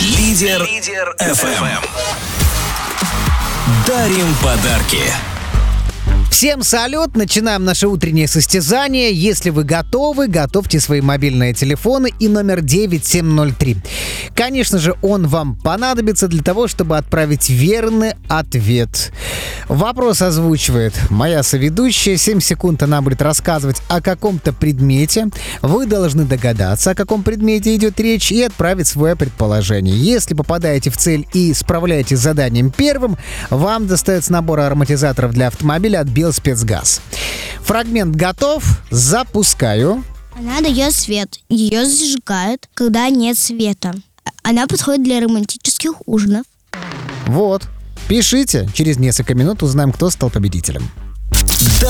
Лидер FM. Дарим подарки. Всем салют! Начинаем наше утреннее состязание. Если вы готовы, готовьте свои мобильные телефоны и номер 9703. Конечно же, он вам понадобится для того, чтобы отправить верный ответ. Вопрос озвучивает моя соведущая. 7 секунд она будет рассказывать о каком-то предмете. Вы должны догадаться, о каком предмете идет речь, и отправить свое предположение. Если попадаете в цель и справляетесь с заданием первым, вам достается набор ароматизаторов для автомобиля от Белспецгаз. Фрагмент готов. Запускаю. Она дает свет. Ее зажигают, когда нет света. Она подходит для романтических ужинов. Вот. Пишите. Через несколько минут узнаем, кто стал победителем.